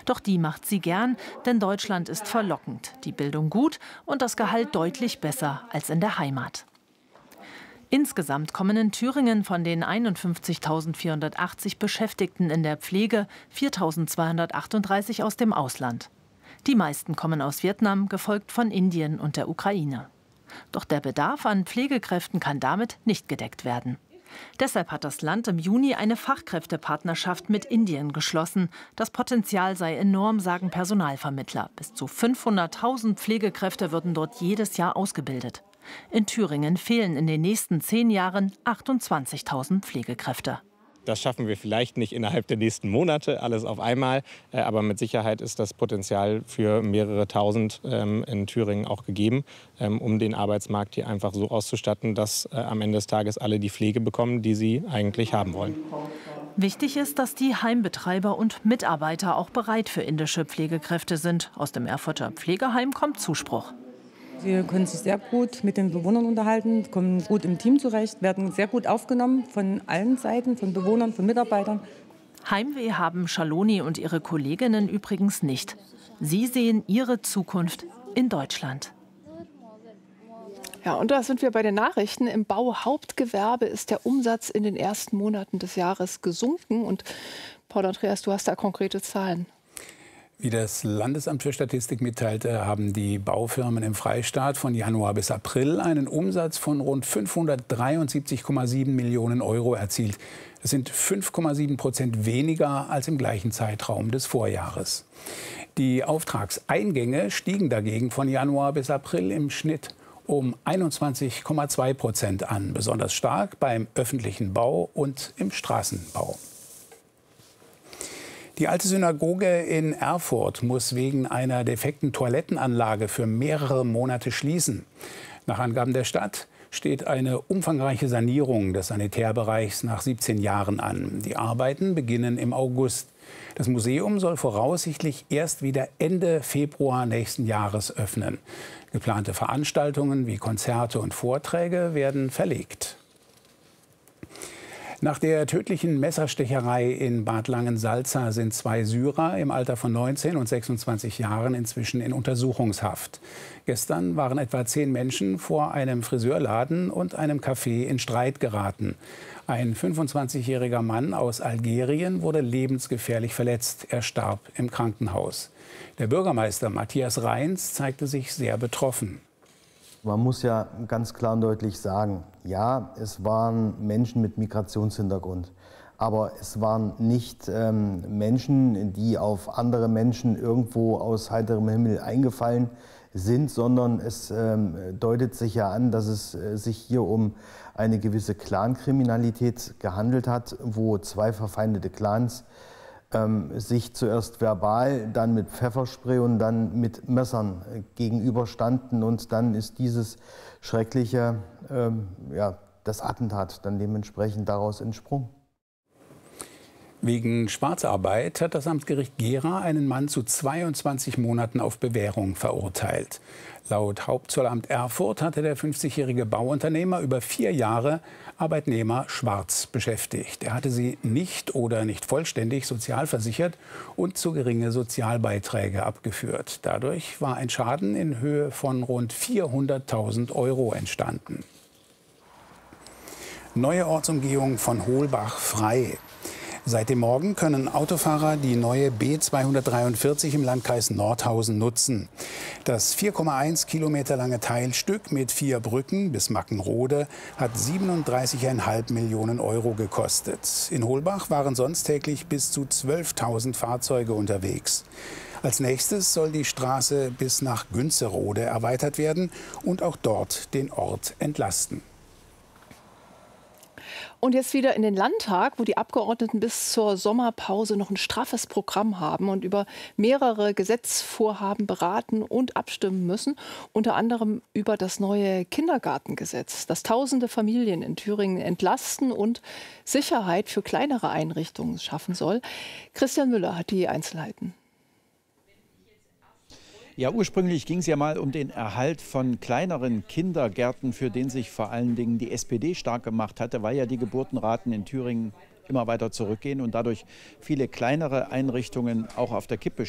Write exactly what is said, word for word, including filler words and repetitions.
Doch die macht sie gern, denn Deutschland ist verlockend, die Bildung gut und das Gehalt deutlich besser als in der Heimat. Insgesamt kommen in Thüringen von den einundfünfzigtausendvierhundertachtzig Beschäftigten in der Pflege viertausendzweihundertachtunddreißig aus dem Ausland. Die meisten kommen aus Vietnam, gefolgt von Indien und der Ukraine. Doch der Bedarf an Pflegekräften kann damit nicht gedeckt werden. Deshalb hat das Land im Juni eine Fachkräftepartnerschaft mit Indien geschlossen. Das Potenzial sei enorm, sagen Personalvermittler. Bis zu fünfhunderttausend Pflegekräfte würden dort jedes Jahr ausgebildet. In Thüringen fehlen in den nächsten zehn Jahren achtundzwanzigtausend Pflegekräfte. Das schaffen wir vielleicht nicht innerhalb der nächsten Monate, alles auf einmal. Aber mit Sicherheit ist das Potenzial für mehrere Tausend in Thüringen auch gegeben, um den Arbeitsmarkt hier einfach so auszustatten, dass am Ende des Tages alle die Pflege bekommen, die sie eigentlich haben wollen. Wichtig ist, dass die Heimbetreiber und Mitarbeiter auch bereit für indische Pflegekräfte sind. Aus dem Erfurter Pflegeheim kommt Zuspruch. Sie können sich sehr gut mit den Bewohnern unterhalten, kommen gut im Team zurecht, werden sehr gut aufgenommen von allen Seiten, von Bewohnern, von Mitarbeitern. Heimweh haben Schaloni und ihre Kolleginnen übrigens nicht. Sie sehen ihre Zukunft in Deutschland. Ja, und da sind wir bei den Nachrichten. Im Bauhauptgewerbe ist der Umsatz in den ersten Monaten des Jahres gesunken. Und Paul Andreas, du hast da konkrete Zahlen. Wie das Landesamt für Statistik mitteilte, haben die Baufirmen im Freistaat von Januar bis April einen Umsatz von rund fünfhundertdreiundsiebzig Komma sieben Millionen Euro erzielt. Das sind fünf Komma sieben Prozent weniger als im gleichen Zeitraum des Vorjahres. Die Auftragseingänge stiegen dagegen von Januar bis April im Schnitt um einundzwanzig Komma zwei Prozent an, besonders stark beim öffentlichen Bau und im Straßenbau. Die alte Synagoge in Erfurt muss wegen einer defekten Toilettenanlage für mehrere Monate schließen. Nach Angaben der Stadt steht eine umfangreiche Sanierung des Sanitärbereichs nach siebzehn Jahren an. Die Arbeiten beginnen im August. Das Museum soll voraussichtlich erst wieder Ende Februar nächsten Jahres öffnen. Geplante Veranstaltungen wie Konzerte und Vorträge werden verlegt. Nach der tödlichen Messerstecherei in Bad Langensalza sind zwei Syrer im Alter von neunzehn und sechsundzwanzig Jahren inzwischen in Untersuchungshaft. Gestern waren etwa zehn Menschen vor einem Friseurladen und einem Café in Streit geraten. Ein fünfundzwanzigjähriger Mann aus Algerien wurde lebensgefährlich verletzt. Er starb im Krankenhaus. Der Bürgermeister Matthias Reins zeigte sich sehr betroffen. Man muss ja ganz klar und deutlich sagen, ja, es waren Menschen mit Migrationshintergrund. Aber es waren nicht ähm, Menschen, die auf andere Menschen irgendwo aus heiterem Himmel eingefallen sind, sondern es ähm, deutet sich ja an, dass es äh, sich hier um eine gewisse Clankriminalität gehandelt hat, wo zwei verfeindete Clans ähm, sich zuerst verbal, dann mit Pfefferspray und dann mit Messern äh, gegenüberstanden. Und dann ist dieses schreckliche, ähm, ja, das Attentat dann dementsprechend daraus entsprungen. Wegen Schwarzarbeit hat das Amtsgericht Gera einen Mann zu zweiundzwanzig Monaten auf Bewährung verurteilt. Laut Hauptzollamt Erfurt hatte der fünfzigjährige Bauunternehmer über vier Jahre Arbeitnehmer schwarz beschäftigt. Er hatte sie nicht oder nicht vollständig sozialversichert und zu geringe Sozialbeiträge abgeführt. Dadurch war ein Schaden in Höhe von rund vierhunderttausend Euro entstanden. Neue Ortsumgehung von Holbach frei. Seit dem Morgen können Autofahrer die neue B zweihundertdreiundvierzig im Landkreis Nordhausen nutzen. Das vier Komma eins Kilometer lange Teilstück mit vier Brücken bis Mackenrode hat siebenunddreißig Komma fünf Millionen Euro gekostet. In Holbach waren sonst täglich bis zu zwölftausend Fahrzeuge unterwegs. Als nächstes soll die Straße bis nach Günzerode erweitert werden und auch dort den Ort entlasten. Und jetzt wieder in den Landtag, wo die Abgeordneten bis zur Sommerpause noch ein straffes Programm haben und über mehrere Gesetzvorhaben beraten und abstimmen müssen. Unter anderem über das neue Kindergartengesetz, das tausende Familien in Thüringen entlasten und Sicherheit für kleinere Einrichtungen schaffen soll. Christian Müller hat die Einzelheiten. Ja, ursprünglich ging es ja mal um den Erhalt von kleineren Kindergärten, für den sich vor allen Dingen die S P D stark gemacht hatte, weil ja die Geburtenraten in Thüringen immer weiter zurückgehen und dadurch viele kleinere Einrichtungen auch auf der Kippe